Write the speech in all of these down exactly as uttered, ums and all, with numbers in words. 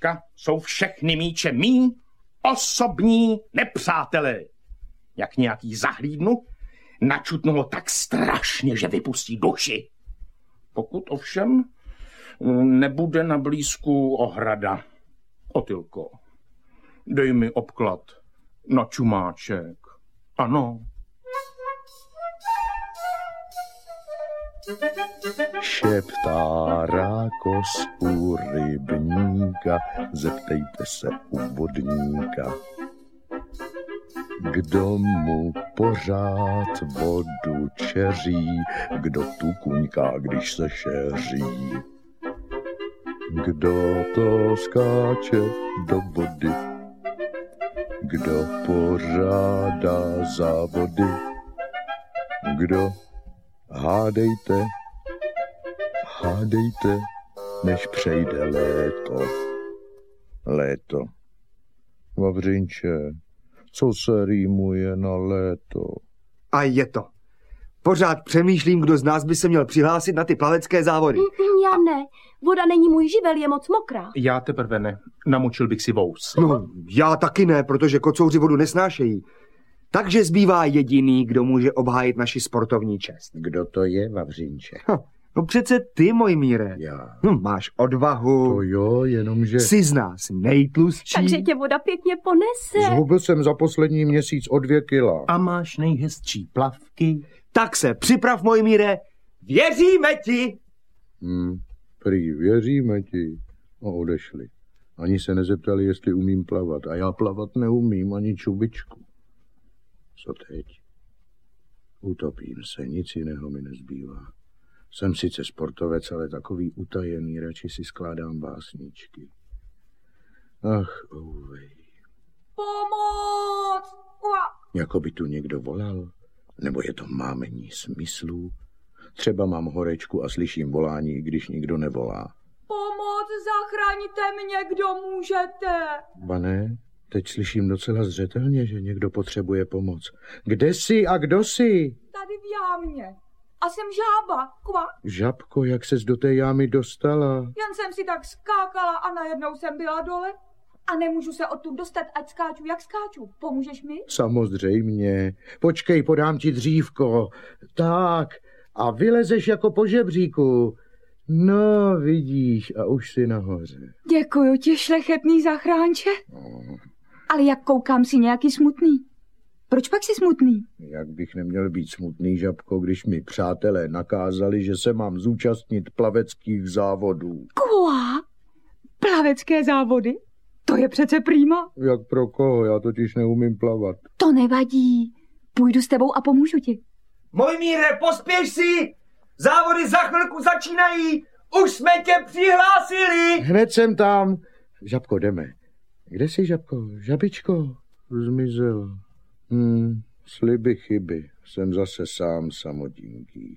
Dneška jsou všechny míče mý osobní nepřátelé. Jak nějaký zahlídnu, načutnu ho tak strašně, že vypustí duši. Pokud ovšem nebude na blízku ohrada. Otylko, dej mi obklad na čumáček. Ano. Šeptá rákos u rybníka, zeptejte se u vodníka. Kdo mu pořád vodu čeří, kdo tu kuňká, když se šeří. Kdo to skáče do vody, kdo pořádá závody, kdo, hádejte, hádejte, než přejde léto. Léto. Vavřinče, co se rýmuje na léto? A je to. Pořád přemýšlím, kdo z nás by se měl přihlásit na ty plavecké závody. Já ne. Voda není můj živel, je moc mokrá. Já teprve ne. Namočil bych si vous. No, já taky ne, protože kocouři vodu nesnášejí. Takže zbývá jediný, kdo může obhájit naši sportovní čest. Kdo to je, Vavřinče? Ha, no přece ty, Mojmíre. Já. No, máš odvahu. To jo, jenomže... Jsi z nás nejtlustší. Takže tě voda pěkně ponese. Zhubil jsem za poslední měsíc o dvě kila. A máš nejhezčí plavky. Tak se připrav, Mojmíre. Věříme ti. Hmm, prý, věříme ti. A odešli. Ani se nezeptali, jestli umím plavat. A já plavat neumím, ani čubičku. Co teď? Utopím se, nic jiného mi nezbývá. Jsem sice sportovec, ale takový utajený, radši si skládám básničky. Ach, ouvej. Pomoc! Jako by tu někdo volal? Nebo je to mámení smyslů? Třeba mám horečku a slyším volání, i když nikdo nevolá. Pomoc, zachraňte mě, kdo můžete. Ba ne, teď slyším docela zřetelně, že někdo potřebuje pomoc. Kde jsi a kdo jsi? Tady v jámě. A jsem žába, kva. Žabko, jak ses do té jámy dostala? Jen jsem si tak skákala a najednou jsem byla dole. A nemůžu se odtud dostat, ať skáču, jak skáču. Pomůžeš mi? Samozřejmě. Počkej, podám ti dřívko. Tak, a vylezeš jako po žebříku. No, vidíš, a už jsi nahoře. Děkuju ti, šlechetný zachránče. No. Ale jak koukám, si nějaký smutný. Proč pak jsi smutný? Jak bych neměl být smutný, Žabko, když mi přátelé nakázali, že se mám zúčastnit plaveckých závodů. Kva? Plavecké závody? To je přece prýma. Jak pro koho? Já totiž neumím plavat. To nevadí. Půjdu s tebou a pomůžu ti. Mojmíre, pospěš si! Závody za chvilku začínají! Už jsme tě přihlásili! Hned jsem tam. Žabko, jdeme. Kde jsi, Žabko? Žabičko? Zmizel. Hmm, sliby chyby. Jsem zase sám samodinký.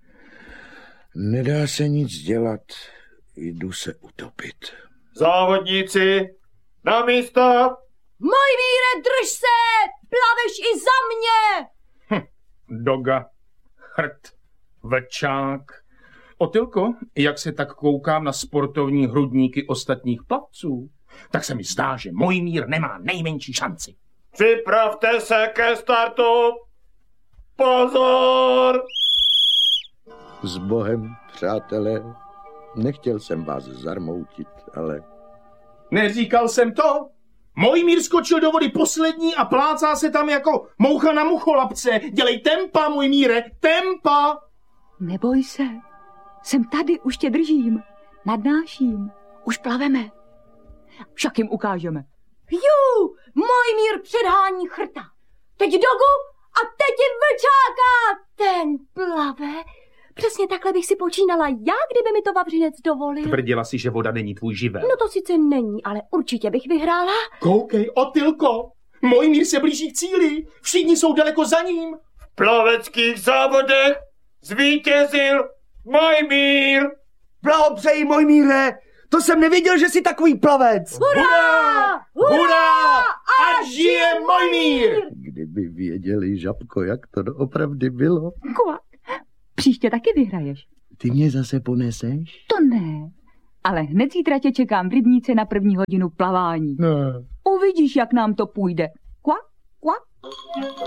Nedá se nic dělat. Jdu se utopit. Závodníci, na místo! Mojmíre, drž se! Plaveš i za mě! Hm, doga, chrt, vlčák. Otylko, jak se tak koukám na sportovní hrudníky ostatních plavců, tak se mi zdá, že Mojmír nemá nejmenší šanci. Připravte se ke startu! Pozor! S Bohem, přátelé. Nechtěl jsem vás zarmoutit, ale... Neříkal jsem to. Mojmír skočil do vody poslední a plácá se tam jako moucha na mucholapce. Dělej tempa, Mojmíre, tempa! Neboj se. Jsem tady, už tě držím. Nadnáším. Už plaveme. Však jim ukážeme. Jú, Mojmír předhání chrta. Teď dogu a teď jim vlčáka. Ten plave. Přesně takhle bych si počínala já, kdyby mi to Vavřinec dovolil. Tvrdila si, že voda není tvůj živel. No to sice není, ale určitě bych vyhrála. Koukej, Otylko, Mojmír se blíží k cíli. Všichni jsou daleko za ním. V plaveckých závodech zvítězil Mojmír. Blahopřeji, Mojmíre! To jsem nevěděl, že jsi takový plavec. Hurá! Hurá! Ať žije Mojmír! Kdyby věděli, Žabko, jak to doopravdy bylo. Kvak. Příště taky vyhraješ. Ty mě zase poneseš? To ne, Ale hned zítra tě čekám v rybníce na první hodinu plavání. Ne. Uvidíš, jak nám to půjde. Kvak, kvak.